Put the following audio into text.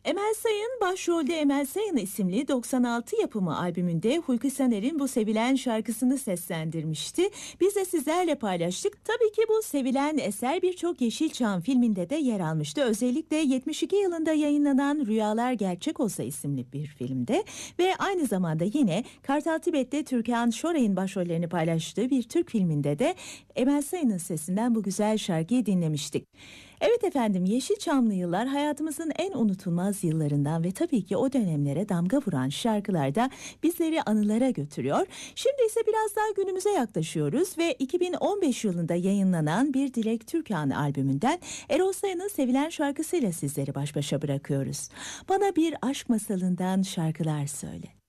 Emel Sayın başrolde Emel Sayın isimli 96 yapımı albümünde Hulki Saner'in bu sevilen şarkısını seslendirmişti. Biz de sizlerle paylaştık. Tabii ki bu sevilen eser birçok Yeşilçam filminde de yer almıştı. Özellikle 72 yılında yayınlanan Rüyalar Gerçek Olsa isimli bir filmde ve aynı zamanda yine Kartal Tibet'te Türkan Şoray'ın başrollerini paylaştığı bir Türk filminde de Emel Sayın'ın sesinden bu güzel şarkıyı dinlemiştik. Evet efendim, Yeşilçamlı yıllar hayatımızın en unutulmaz yıllarından ve tabii ki o dönemlere damga vuran şarkılarda bizleri anılara götürüyor. Şimdi ise biraz daha günümüze yaklaşıyoruz ve 2015 yılında yayınlanan Bir Dilek Türkan albümünden Erol Sayın'ın sevilen şarkısıyla sizleri baş başa bırakıyoruz. Bana bir aşk masalından şarkılar söyle.